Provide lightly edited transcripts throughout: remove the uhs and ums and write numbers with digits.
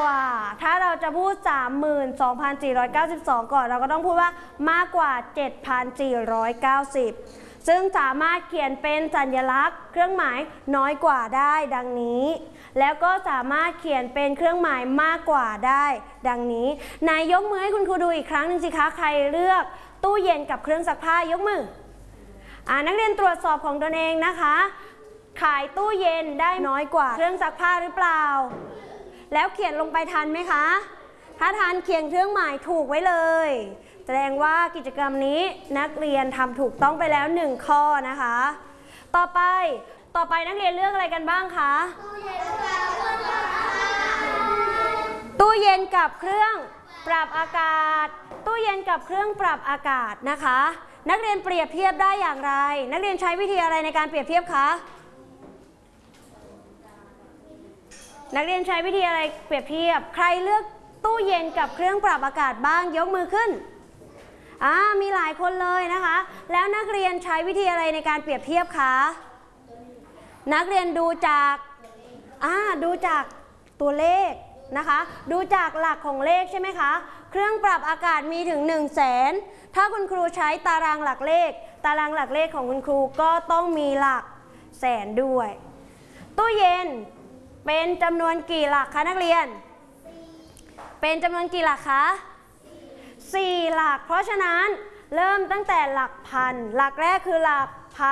ว่า ถ้าเราจะพูด 32,492 ก่อนเราก็ต้องพูดว่ามากกว่า 7,490 ซึ่งสามารถเขียนเป็นสัญลักษณ์เครื่องหมายน้อยกว่าได้ดังนี้แล้วก็สามารถเขียนเป็นเครื่องหมายมากกว่าได้ดังนี้นายยกมือให้คุณครูดูอีกครั้งหนึ่งสิคะใครเลือกตู้เย็นกับเครื่องซักผ้ายกมือนักเรียนตรวจสอบของตนเองนะคะขายตู้เย็นได้น้อยกว่าเครื่องซักผ้าหรือเปล่าแล้วเขียนลงไปทันไหมคะถ้าทันเขียนเครื่องหมายถูกไว้เลยแสดงว่ากิจกรรมนี้นักเรียนทำถูกต้องไปแล้ว1ข้อนะคะต่อไปนักเรียนเลือกอะไรกันบ้างคะตู้เย็นกับเครื่องปรับอากาศตู้เย็นกับเครื่องปรับอากาศนะคะนักเรียนเปรียบเทียบได้อย่างไรนักเรียนใช้วิธีอะไรในการเปรียบเทียบคะนักเรียนใช้วิธีอะไรเปรียบเทียบใครเลือกตู้เย็นกับเครื่องปรับอากาศบ้างยกมือขึ้นมีหลายคนเลยนะคะแล้วนักเรียนใช้วิธีอะไรในการเปรียบเทียบคะนักเรียนดูจากตัวเลขนะคะดูจากหลักของเลขใช่ไหมคะเครื่องปรับอากาศมีถึง100,000ถ้าคุณครูใช้ตารางหลักเลขของคุณครูก็ต้องมีหลักแสนด้วยตู้เย็นเป็นจำนวนกี่หลักคะนักเรียนเป็นจำนวนกี่หลักคะ4หลักเพราะฉะนั้นเริ่มตั้งแต่หลักพันหลักแรกคือหลัก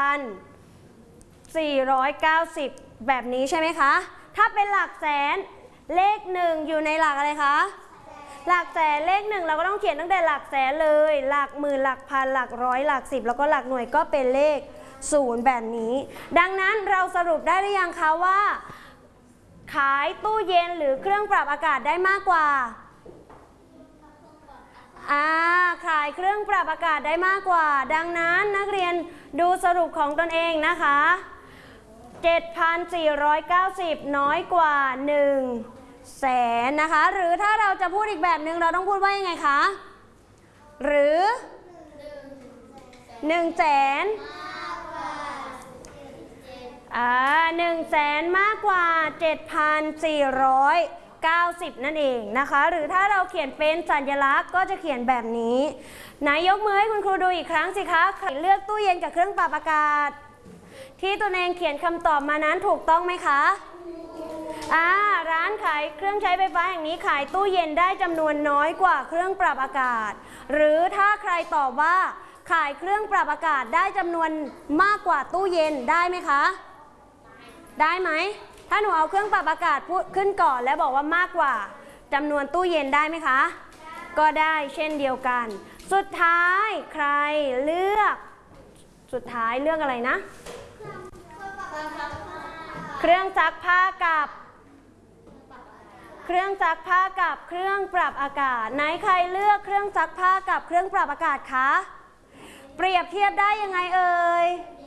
1,490แบบนี้ใช่ไหมคะถ้าเป็นหลักแสนเลข1อยู่ในหลักอะไรคะหลักแสนเลข1เราก็ต้องเขียนตั้งแต่หลักแสนเลยหลักหมื่นหลักพันหลักร้อยหลัก10แล้วก็หลักหน่วยก็เป็นเลข0แบบนี้ดังนั้นเราสรุปได้หรือยังคะว่าขายตู้เย็นหรือเครื่องปรับอากาศได้มากกว่าขายเครื่องปรับอากาศได้มากกว่าดังนั้นนักเรียนดูสรุปของตนเองนะคะ 7,490 น้อยกว่า100,000นะคะหรือถ้าเราจะพูดอีกแบบหนึ่งเราต้องพูดว่ายังไงคะหรือ100,000 100,000มากกว่า 7,490 นั่นเองนะคะหรือถ้าเราเขียนเป็นสัญลักษณ์ก็จะเขียนแบบนี้ไหนยกมือให้คุณครูดูอีกครั้งสิคะใครเลือกตู้เย็นกับเครื่องปรับอากาศที่ตัวเองเขียนคำตอบมานั้นถูกต้องไหมคะร้านขายเครื่องใช้ไฟฟ้าอย่างนี้ขายตู้เย็นได้จำนวนน้อยกว่าเครื่องปรับอากาศหรือถ้าใครตอบว่าขายเครื่องปรับอากาศได้จำนวนมากกว่าตู้เย็นได้ไหมคะได้ไหมถ้าหนูเอาเครื่องปรับอากาศขึ้นก่อนแล้วบอกว่ามากกว่าจำนวนตู้เย็นได้ไหมคะก็ได้เช่นเดียวกันสุดท้ายใครเลือกอะไรนะเครื่องซักผ้ากับเครื่องซักผ้ากับเครื่องปรับอากาศไหนใครเลือกเครื่องซักผ้ากับเครื่องปรับอากาศคะเปรียบเทียบได้ยังไงเอ่ย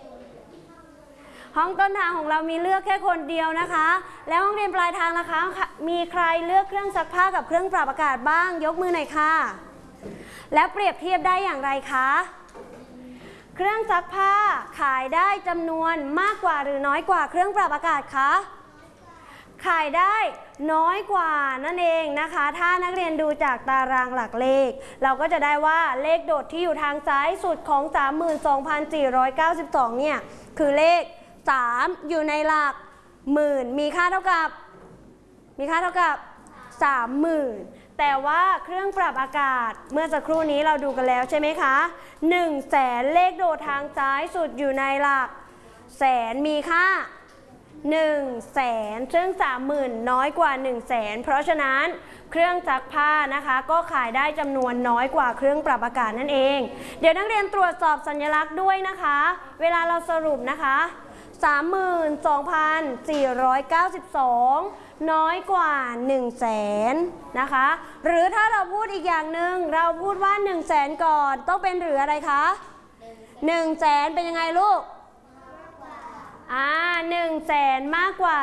ห้องต้นทางของเรามีเลือกแค่คนเดียวนะคะแล้วห้องเรียนปลายทางนะคะมีใครเลือกเครื่องซักผ้ากับเครื่องปรับอากาศบ้างยกมือหน่อยค่ะแล้วเปรียบเทียบได้อย่างไรคะเครื่องซักผ้าขายได้จำนวนมากกว่าหรือน้อยกว่าเครื่องปรับอากาศคะขายได้น้อยกว่านั่นเองนะคะถ้านักเรียนดูจากตารางหลักเลขเราก็จะได้ว่าเลขโดดที่อยู่ทางซ้ายสุดของ 32,492 เนี่ยคือเลข3อยู่ในหลักหมื่นมีค่าเท่ากับ 30,000แต่ว่าเครื่องปรับอากาศเมื่อสักครู่นี้เราดูกันแล้วใช่ไหมคะ100,000เลขโดดทางซ้ายสุดอยู่ในหลักแสนมีค่า100,000ซึ่ง 30,000 น้อยกว่า100,000เพราะฉะนั้นเครื่องซักผ้านะคะก็ขายได้จำนวนน้อยกว่าเครื่องปรับอากาศนั่นเองเดี๋ยวนักเรียนตรวจสอบสัญลักษณ์ด้วยนะคะเวลาเราสรุปนะคะ32,492 น้อยกว่า100,000นะคะหรือถ้าเราพูดอีกอย่างหนึ่งเราพูดว่า100,000ก่อนต้องเป็นหรืออะไรคะ100,000เป็นยังไงลูก100,000มากกว่า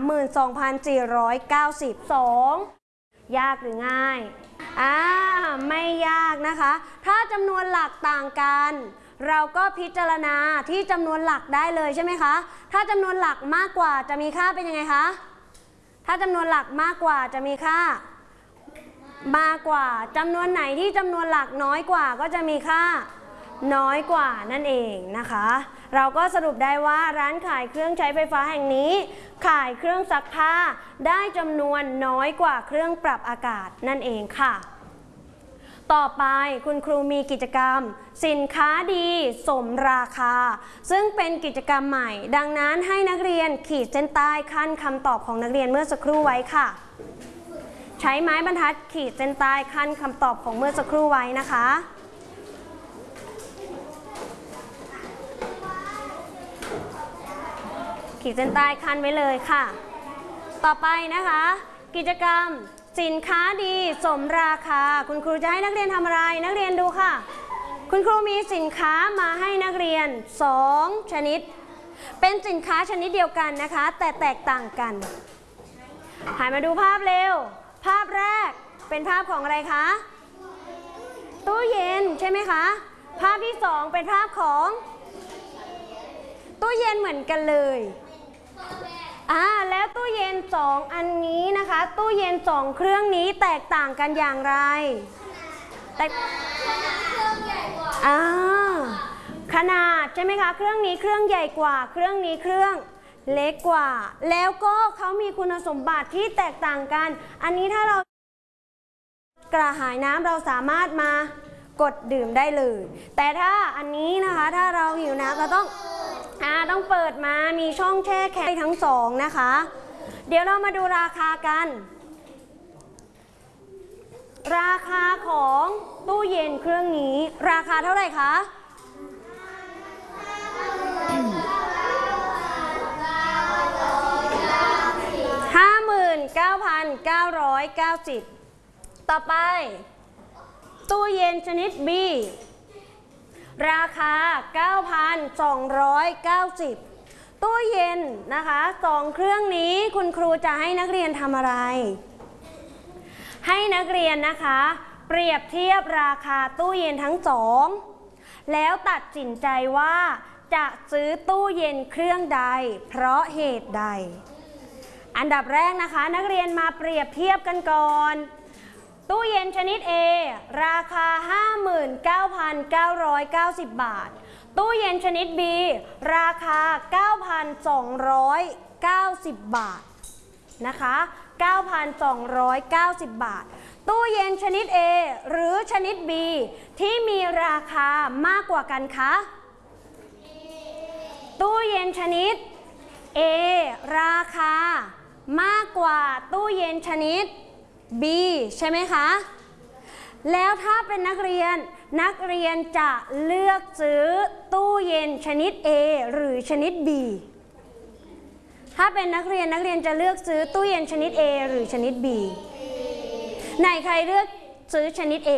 32,492 ยากหรือง่ายไม่ยากนะคะถ้าจำนวนหลักต่างกันเราก็พิจารณาที่จำนวนหลักได้เลยใช่ไหมคะถ้าจำนวนหลักมากกว่าจะมีค่าเป็นยังไงคะถ้าจำนวนหลักมากกว่าจะมีค่ามากกว่าจำนวนไหนที่จำนวนหลักน้อยกว่าก็จะมีค่าน้อยกว่านั่นเองนะคะเราก็สรุปได้ว่าร้านขายเครื่องใช้ไฟฟ้าแห่งนี้ขายเครื่องซักผ้าได้จำนวนน้อยกว่าเครื่องปรับอากาศนั่นเองค่ะต่อไปคุณครูมีกิจกรรมสินค้าดีสมราคาซึ่งเป็นกิจกรรมใหม่ดังนั้นให้นักเรียนขีดเส้นใต้ขั้นคำตอบของนักเรียนเมื่อสักครู่ไว้ค่ะใช้ไม้บรรทัดขีดเส้นใต้ขั้นคำตอบของเมื่อสักครู่ไว้นะคะขีดเส้นใต้ขั้นไว้เลยค่ะต่อไปนะคะกิจกรรมสินค้าดีสมราคาคุณครูจะให้นักเรียนทำอะไรนักเรียนดูค่ะคุณครูมีสินค้ามาให้นักเรียน2ชนิดเป็นสินค้าชนิดเดียวกันนะคะแต่แตกต่างกันหันมาดูภาพเร็วภาพแรกเป็นภาพของอะไรคะตู้เย็นใช่ไหมคะภาพที่2เป็นภาพของตู้เย็นเหมือนกันเลยแล้วตู้เย็น2อันนี้นะคะตู้เย็น2เครื่องนี้แตกต่างกันอย่างไรขนาดใช่ไหมคะเครื่องนี้เครื่องใหญ่กว่าเครื่องนี้เครื่องเล็กกว่าแล้วก็เขามีคุณสมบัติที่แตกต่างกันอันนี้ถ้าเรากระหายน้ำเราสามารถมากดดื่มได้เลยแต่ถ้าอันนี้นะคะถ้าเราหิวน้ำเราต้องเปิดมามีช่องแช่แข็งทั้ง2นะคะเดี๋ยวเรามาดูราคากันราคาของตู้เย็นเครื่องนี้ราคาเท่าไหร่คะ59,990ต่อไปตู้เย็นชนิด B ราคา 9,290 ตู้เย็นนะคะ2เครื่องนี้คุณครูจะให้นักเรียนทำอะไรให้นักเรียนนะคะเปรียบเทียบราคาตู้เย็นทั้ง2แล้วตัดสินใจว่าจะซื้อตู้เย็นเครื่องใดเพราะเหตุใดอันดับแรกนะคะนักเรียนมาเปรียบเทียบกันก่อนตู้เย็นชนิด A ราคา 59,990 บาทตู้เย็นชนิด B ราคา 9,290 บาทนะคะ 9,290 บาทตู้เย็นชนิด A หรือชนิด B ที่มีราคามากกว่ากันคะตู้เย็นชนิด A ราคามากกว่าตู้เย็นชนิด B ใช่ไหมคะแล้วถ้าเป็นนักเรียนจะเลือกซื้อตู้เย็นชนิด A หรือชนิด B ถ้าเป็นนักเรียนจะเลือกซื้อตู้เย็นชนิด A หรือชนิด B ไหนใครเลือกซื้อชนิด A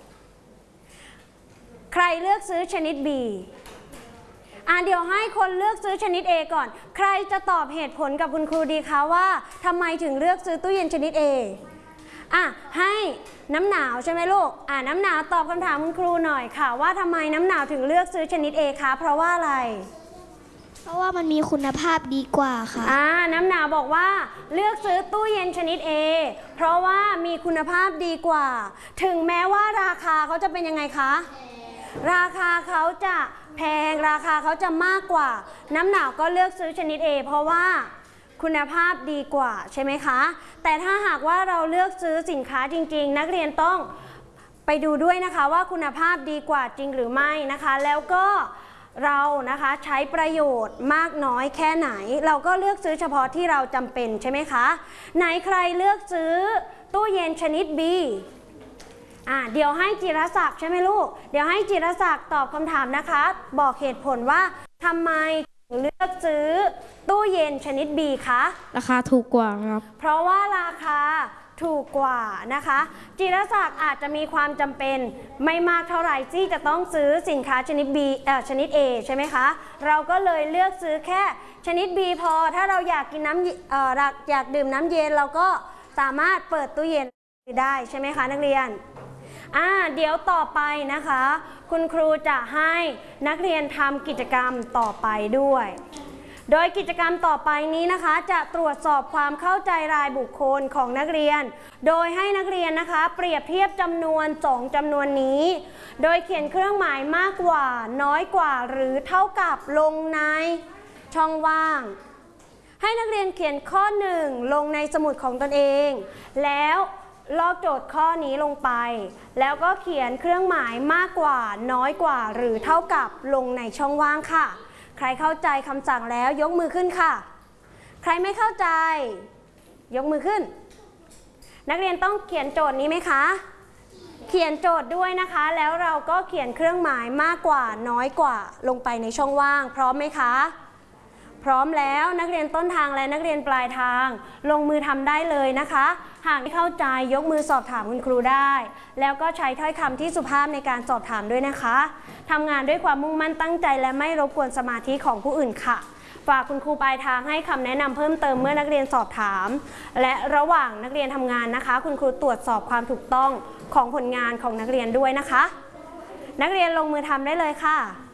ใครเลือกซื้อชนิด B เดี๋ยวให้คนเลือกซื้อชนิด A ก่อนใครจะตอบเหตุผลกับคุณครูดีคะว่าทำไมถึงเลือกซื้อตู้เย็นชนิด A ให้น้ำหนาวใช่ไหมลูกน้ำหนาวตอบคำถามคุณครูหน่อยค่ะว่าทำไมน้ำหนาวถึงเลือกซื้อชนิด A คะเพราะว่าอะไรเพราะว่ามันมีคุณภาพดีกว่าค่ะน้ำหนาวบอกว่าเลือกซื้อตู้เย็นชนิด A เพราะว่ามีคุณภาพดีกว่าถึงแม้ว่าราคาเขาจะเป็นยังไงคะราคาเขาจะแพงราคาเขาจะมากกว่าน้ำหนาวก็เลือกซื้อชนิด A เพราะว่าคุณภาพดีกว่าใช่ไหมคะแต่ถ้าหากว่าเราเลือกซื้อสินค้าจริงๆนักเรียนต้องไปดูด้วยนะคะว่าคุณภาพดีกว่าจริงหรือไม่นะคะแล้วก็เรานะคะใช้ประโยชน์มากน้อยแค่ไหนเราก็เลือกซื้อเฉพาะที่เราจำเป็นใช่ไหมคะไหนใครเลือกซื้อตู้เย็นชนิด B เดี๋ยวให้จิรศักดิ์ใช่ไหมลูกเดี๋ยวให้จิรศักดิ์ตอบคำถามนะคะบอกเหตุผลว่าทำไมถึงเลือกซื้อตู้เย็นชนิด B คะราคาถูกกว่าครับเพราะว่าราคาถูกกว่านะคะจิรศักดิ์อาจจะมีความจำเป็นไม่มากเท่าไหร่ที่จะต้องซื้อสินค้าชนิด B ชนิด A ใช่ไหมคะเราก็เลยเลือกซื้อแค่ชนิด B พอถ้าเราอยากกินอยากดื่มน้ำเย็นเราก็สามารถเปิดตู้เย็นได้ใช่ไหมคะนักเรียนเดี๋ยวต่อไปนะคะคุณครูจะให้นักเรียนทำกิจกรรมต่อไปด้วยโดยกิจกรรมต่อไปนี้นะคะจะตรวจสอบความเข้าใจรายบุคคลของนักเรียนโดยให้นักเรียนนะคะเปรียบเทียบจำนวน2จำนวนนี้โดยเขียนเครื่องหมายมากกว่าน้อยกว่าหรือเท่ากับลงในช่องว่างให้นักเรียนเขียนข้อ1ลงในสมุดของตนเองแล้วลอกโจทย์ข้อนี้ลงไปแล้วก็เขียนเครื่องหมายมากกว่าน้อยกว่าหรือเท่ากับลงในช่องว่างค่ะใครเข้าใจคำสั่งแล้วยกมือขึ้นค่ะใครไม่เข้าใจยกมือขึ้นนักเรียนต้องเขียนโจทย์นี้ไหมคะเขียนโจทย์ด้วยนะคะแล้วเราก็เขียนเครื่องหมายมากกว่าน้อยกว่าลงไปในช่องว่างพร้อมไหมคะพร้อมแล้วนักเรียนต้นทางและนักเรียนปลายทางลงมือทำได้เลยนะคะหากไม่เข้าใจยกมือสอบถามคุณครูได้แล้วก็ใช้ถ้อยคำที่สุภาพในการสอบถามด้วยนะคะทำงานด้วยความมุ่งมั่นตั้งใจและไม่รบกวนสมาธิของผู้อื่นค่ะฝากคุณครูปลายทางให้คำแนะนำเพิ่มเติมเมื่อนักเรียนสอบถามและระหว่างนักเรียนทำงานนะคะคุณครูตรวจสอบความถูกต้องของผลงานของนักเรียนด้วยนะคะนักเรียนลงมือทำได้เลยค่ะ